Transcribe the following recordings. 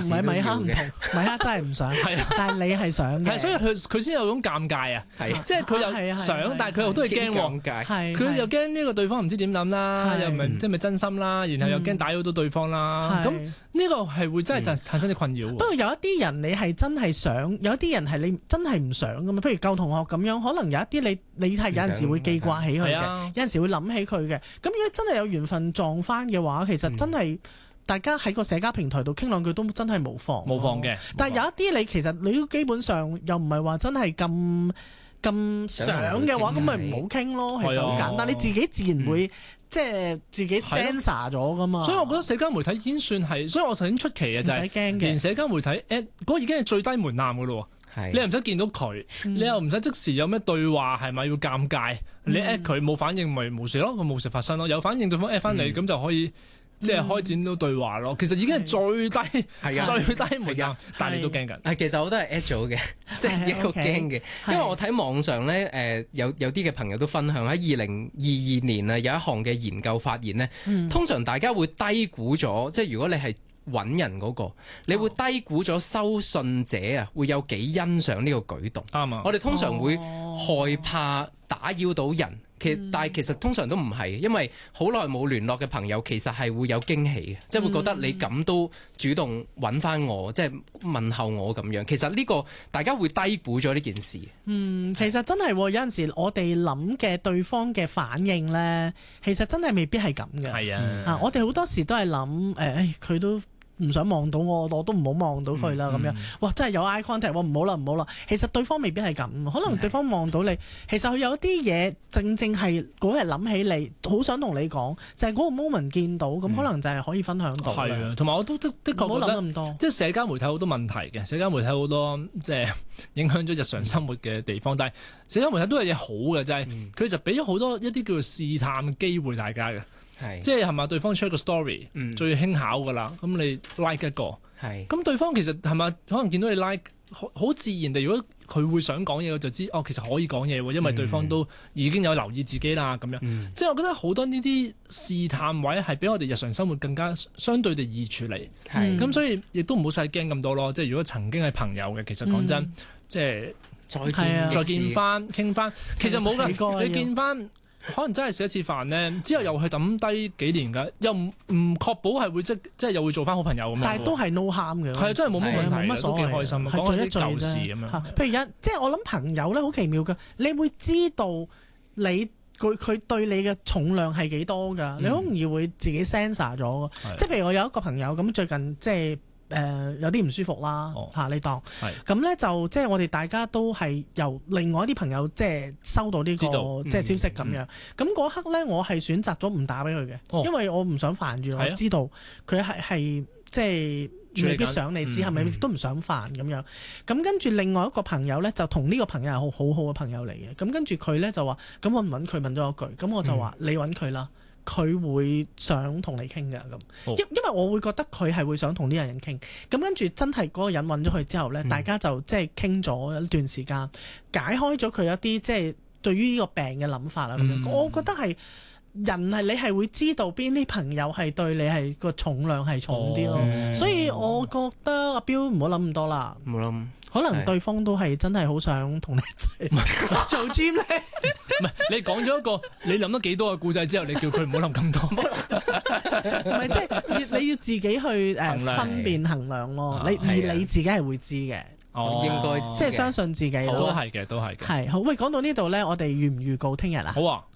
唔係米哈唔同，米哈真係唔想，但係你係想嘅， 所以佢先有種尷尬啊，即係佢又想，但係佢又都係驚喎，佢又驚呢個對方唔知點諗啦，又唔係即係咪真心啦，然後又驚打擾到對方啦，咁呢個係會真係產生啲困擾。不過有一啲人你係真係想，有一啲人係你真係唔想噶嘛，譬如舊同學咁樣，可能有一啲你係有陣時會記掛起佢嘅，有陣時會諗起佢嘅。咁如果真係有緣分撞翻嘅話，其實真係大家喺個社交平台度傾兩句都真係無妨嘅。但係有一啲你都基本上又唔係話真係咁想嘅話，咁咪唔好傾咯。其實好簡單，你自己自然會即係自己 censor 咗噶嘛。 所以我覺得社交媒體已經算係，所以我曾經出奇嘅就係連社交媒體嗰個已經係最低門檻噶咯。你又唔使見到佢，你又唔使即時有咩對話，係咪要尷尬？你 at 佢冇反應咪冇事咯，佢冇事發生咯。有反應對方 at 翻你，咁就可以即係開展到對話咯。其實已經係最低門檻，但係你都驚緊。 其實我都係 at 咗嘅，即係一個驚嘅。因為我睇網上咧，有啲嘅朋友都分享喺2022年啊，有一項嘅研究發現咧，通常大家會低估咗，即係如果你係揾人嗰個，你會低估咗收信者啊，會有幾欣賞呢個舉動。啱啊！我哋通常會害怕打擾到人，但係其實通常都唔係，因為好耐冇聯絡嘅朋友，其實係會有驚喜嘅，即係會覺得你咁都主動揾翻我，即係問候我咁樣。其實呢個大家會低估咗呢件事。 其實真係有陣時我哋諗嘅對方嘅反應呢，其實真係未必係咁嘅。係啊，我哋好多時都係諗佢都唔想望到我都唔好望到佢啦咁樣。哇！真係有 eye contact，唔好啦。其實對方未必係咁，可能對方望到你，其實佢有啲嘢正係嗰日諗起你，好想同你講，就係嗰個 moment 見到，咁可能就係可以分享到。 係啊，同埋我都的確唔好諗咁多， 即係社交媒體好多問題嘅，社交媒體好多即係影響咗日常生活嘅地方，但係社交媒體都係嘢好嘅，就係佢就俾咗好多一啲叫做試探機會大家嘅。即係咪對方出一個 story，最輕巧噶啦，咁你 like 一個，咁對方其實係咪可能見到你 like，好自然地，如果佢會想講嘢，我就知其實可以講嘢喎，因為對方都已經有留意自己啦，咁樣，即係我覺得好多呢啲試探位係比我哋日常生活更加相對地易處理，咁所以亦都唔好使驚咁多咯。即係如果曾經係朋友嘅，其實講真，即係再見翻傾翻，其實冇㗎，你見翻。可能真係食一次飯呢，之後又去抌低幾年㗎，又唔確保係會即係又會做翻好朋友咁樣。但係都係 no harm 嘅，係真係冇乜問題，都幾開心，講啲舊事咁樣。譬如即係我諗朋友咧好奇妙㗎，你會知道佢對你嘅重量係幾多㗎？你好容易會自己 censor 咗。即係譬如我有一個朋友咁最近即係。有啲唔舒服啦，你當咁咧就即係我哋大家都係由另外一啲朋友即係收到呢個即係消息咁樣。咁嗰刻咧，我係選擇咗唔打俾佢嘅，因為我唔想煩住，我知道佢係即係未必想你知，係咪都唔想煩咁樣。咁跟住另外一個朋友咧，就同呢個朋友係好好嘅朋友嚟嘅。咁跟住佢咧就話：咁我唔揾佢，問咗一句，咁我就話你揾佢啦。佢會想同你傾嘅咁，因為我會覺得佢係會想同呢個人傾，咁跟住真係嗰個人揾咗佢之後呢，大家就即係傾咗一段時間，解開咗佢一啲即係對於呢個病嘅諗法啦咁樣。我覺得係人係你係會知道邊啲朋友係對你係個重量係重啲咯，所以我覺得阿彪唔好諗咁多啦，唔好諗。可能對方都係真係好想同你一齊做 gym 咧。 唔係你講咗一個你諗得幾多嘅故仔之後，你叫佢唔好諗咁多。 唔係即係你要自己去分辨衡量咯。而你自己係會知嘅。 應該即係相信自己。 都係嘅，都係嘅。 係好，喂，講到呢度咧，我哋預唔預告聽日啊？ 好啊。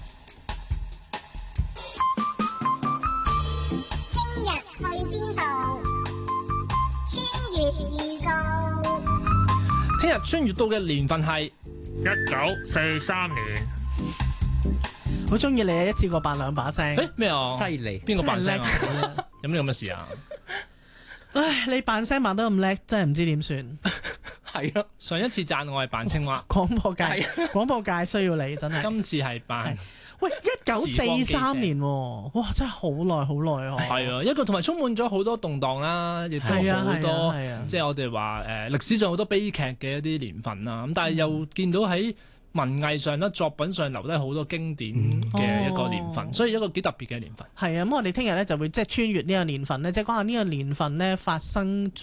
聽日去邊度？穿越預告。 聽日穿越到嘅年份係 1943年。 好中意你一次過扮兩把聲。 咩啊？ 犀利！ 邊個扮聲啊？有咩咁嘅事啊？ 唉，你扮聲扮得咁叻，真係唔知點算。 係咯，上一次讚我係扮青蛙。 廣播界需要你真係。 今次係扮。 喂，1943年喎，哇，真係好耐好耐啊！ 係啊，一個同埋充滿咗好多動盪啦，亦都好多即係我哋話歷史上好多悲劇嘅一啲年份啦。咁但係又見到喺文藝上啦、作品上留低好多經典嘅一個年份，所以一個幾特別嘅年份。 係啊，咁我哋聽日咧就會即係穿越呢個年份咧，即係講下呢個年份咧發生咗